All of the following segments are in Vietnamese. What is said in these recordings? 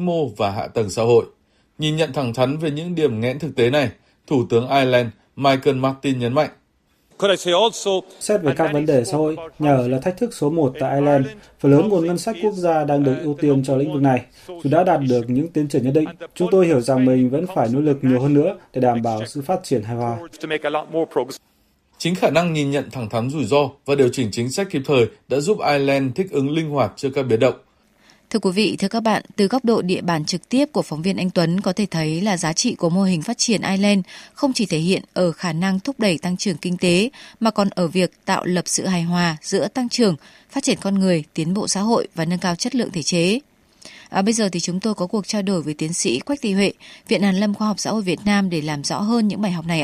mô và hạ tầng xã hội. Nhìn nhận thẳng thắn về những điểm nghẽn thực tế này, Thủ tướng Ireland Michael Martin nhấn mạnh. Xét về các vấn đề xã hội, nhà ở là thách thức số 1 tại Ireland. Phần lớn nguồn ngân sách quốc gia đang được ưu tiên cho lĩnh vực này. Dù đã đạt được những tiến triển nhất định, chúng tôi hiểu rằng mình vẫn phải nỗ lực nhiều hơn nữa để đảm bảo sự phát triển hài hòa. Chính khả năng nhìn nhận thẳng thắn rủi ro và điều chỉnh chính sách kịp thời đã giúp Ireland thích ứng linh hoạt trước các biến động. Thưa quý vị, thưa các bạn, từ góc độ địa bàn trực tiếp của phóng viên Anh Tuấn có thể thấy là giá trị của mô hình phát triển Ireland không chỉ thể hiện ở khả năng thúc đẩy tăng trưởng kinh tế, mà còn ở việc tạo lập sự hài hòa giữa tăng trưởng, phát triển con người, tiến bộ xã hội và nâng cao chất lượng thể chế. Bây giờ thì chúng tôi có cuộc trao đổi với tiến sĩ Quách Thị Huệ, Viện Hàn lâm Khoa học Xã hội Việt Nam để làm rõ hơn những bài học này ạ.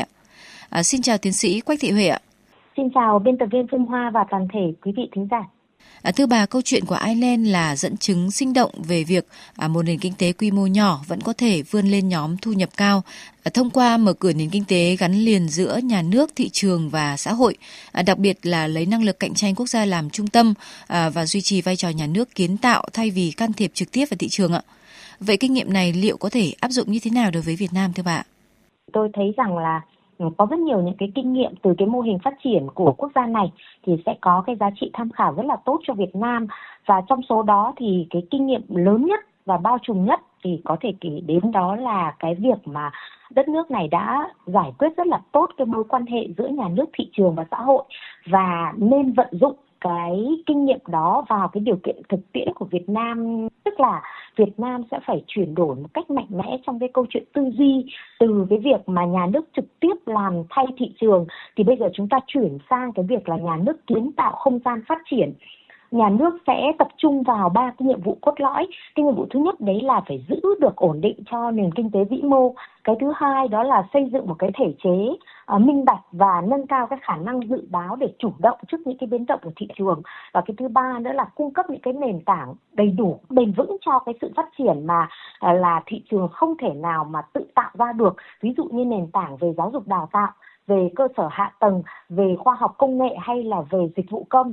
Xin chào tiến sĩ Quách Thị Huệ ạ. Xin chào biên tập viên Phương Hoa và toàn thể quý vị thính giả. Thưa bà, câu chuyện của Ireland là dẫn chứng sinh động về việc một nền kinh tế quy mô nhỏ vẫn có thể vươn lên nhóm thu nhập cao thông qua mở cửa nền kinh tế gắn liền giữa nhà nước, thị trường và xã hội, đặc biệt là lấy năng lực cạnh tranh quốc gia làm trung tâm và duy trì vai trò nhà nước kiến tạo thay vì can thiệp trực tiếp vào thị trường ạ. Vậy kinh nghiệm này liệu có thể áp dụng như thế nào đối với Việt Nam thưa bà? Tôi thấy rằng là có rất nhiều những cái kinh nghiệm từ cái mô hình phát triển của quốc gia này thì sẽ có cái giá trị tham khảo rất là tốt cho Việt Nam, và trong số đó thì cái kinh nghiệm lớn nhất và bao trùm nhất thì có thể kể đến đó là cái việc mà đất nước này đã giải quyết rất là tốt cái mối quan hệ giữa nhà nước, thị trường và xã hội, và nên vận dụng cái kinh nghiệm đó vào cái điều kiện thực tiễn của Việt Nam, tức là Việt Nam sẽ phải chuyển đổi một cách mạnh mẽ trong cái câu chuyện tư duy từ cái việc mà nhà nước trực tiếp làm thay thị trường, thì bây giờ chúng ta chuyển sang cái việc là nhà nước kiến tạo không gian phát triển. Nhà nước sẽ tập trung vào 3 cái nhiệm vụ cốt lõi. Cái nhiệm vụ thứ nhất đấy là phải giữ được ổn định cho nền kinh tế vĩ mô. Cái thứ hai đó là xây dựng một cái thể chế minh bạch và nâng cao cái khả năng dự báo để chủ động trước những cái biến động của thị trường. Và cái thứ ba nữa là cung cấp những cái nền tảng đầy đủ, bền vững cho cái sự phát triển mà là thị trường không thể nào mà tự tạo ra được. Ví dụ như nền tảng về giáo dục đào tạo, về cơ sở hạ tầng, về khoa học công nghệ hay là về dịch vụ công.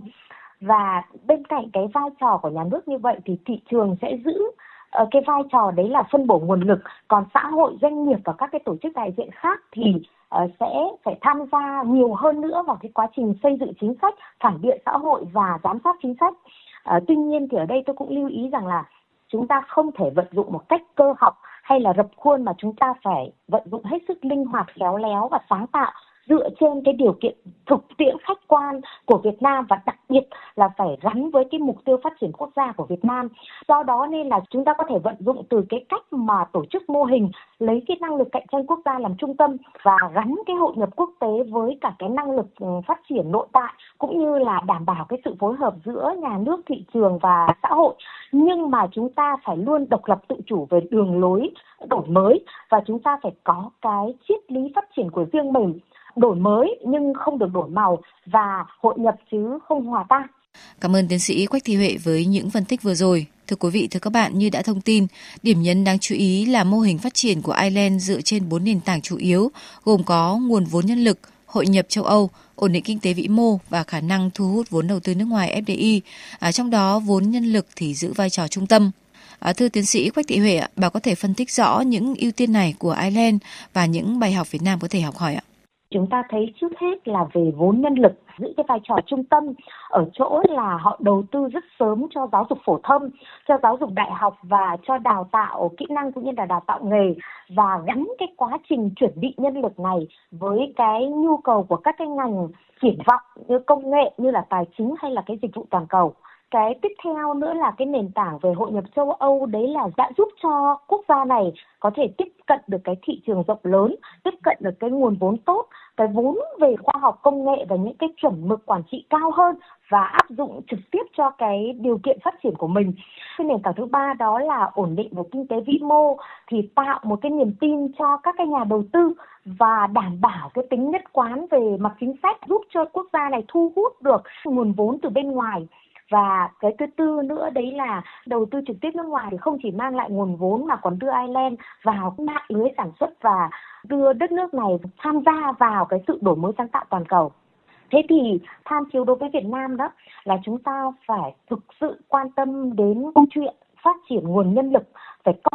Và bên cạnh cái vai trò của nhà nước như vậy thì thị trường sẽ giữ cái vai trò đấy là phân bổ nguồn lực, còn xã hội, doanh nghiệp và các cái tổ chức đại diện khác thì sẽ phải tham gia nhiều hơn nữa vào cái quá trình xây dựng chính sách, phản biện xã hội và giám sát chính sách. Tuy nhiên thì ở đây tôi cũng lưu ý rằng là chúng ta không thể vận dụng một cách cơ học hay là rập khuôn, mà chúng ta phải vận dụng hết sức linh hoạt, khéo léo và sáng tạo dựa trên cái điều kiện thực tiễn khách quan của Việt Nam, và đặc biệt là phải gắn với cái mục tiêu phát triển quốc gia của Việt Nam. Do đó nên là chúng ta có thể vận dụng từ cái cách mà tổ chức mô hình lấy cái năng lực cạnh tranh quốc gia làm trung tâm và gắn cái hội nhập quốc tế với cả cái năng lực phát triển nội tại, cũng như là đảm bảo cái sự phối hợp giữa nhà nước, thị trường và xã hội. Nhưng mà chúng ta phải luôn độc lập tự chủ về đường lối đổi mới, và chúng ta phải có cái triết lý phát triển của riêng mình, đổi mới nhưng không được đổi màu, và hội nhập chứ không hòa tan. Cảm ơn tiến sĩ Quách Thị Huệ với những phân tích vừa rồi. Thưa quý vị, thưa các bạn, như đã thông tin, điểm nhấn đáng chú ý là mô hình phát triển của Ireland dựa trên 4 nền tảng chủ yếu, gồm có nguồn vốn nhân lực, hội nhập châu Âu, ổn định kinh tế vĩ mô và khả năng thu hút vốn đầu tư nước ngoài FDI. Trong đó, vốn nhân lực thì giữ vai trò trung tâm. Thưa tiến sĩ Quách Thị Huệ, bà có thể phân tích rõ những ưu tiên này của Ireland và những bài học Việt Nam có thể học hỏi ạ? Chúng ta thấy trước hết là về vốn nhân lực giữ cái vai trò trung tâm ở chỗ là họ đầu tư rất sớm cho giáo dục phổ thông, cho giáo dục đại học và cho đào tạo kỹ năng cũng như là đào tạo nghề, và gắn cái quá trình chuẩn bị nhân lực này với cái nhu cầu của các cái ngành triển vọng như công nghệ, như là tài chính hay là cái dịch vụ toàn cầu. Cái tiếp theo nữa là cái nền tảng về hội nhập châu Âu, đấy là đã giúp cho quốc gia này có thể tiếp cận được cái thị trường rộng lớn, tiếp cận được cái nguồn vốn tốt, cái vốn về khoa học công nghệ và những cái chuẩn mực quản trị cao hơn, và áp dụng trực tiếp cho cái điều kiện phát triển của mình. Cái nền tảng thứ ba đó là ổn định về kinh tế vĩ mô, thì tạo một cái niềm tin cho các cái nhà đầu tư và đảm bảo cái tính nhất quán về mặt chính sách, giúp cho quốc gia này thu hút được nguồn vốn từ bên ngoài. Và cái thứ tư nữa đấy là đầu tư trực tiếp nước ngoài thì không chỉ mang lại nguồn vốn mà còn đưa Ireland vào mạng lưới sản xuất và đưa đất nước này tham gia vào cái sự đổi mới sáng tạo toàn cầu. Thế thì tham chiếu đối với Việt Nam đó là chúng ta phải thực sự quan tâm đến câu chuyện phát triển nguồn nhân lực, phải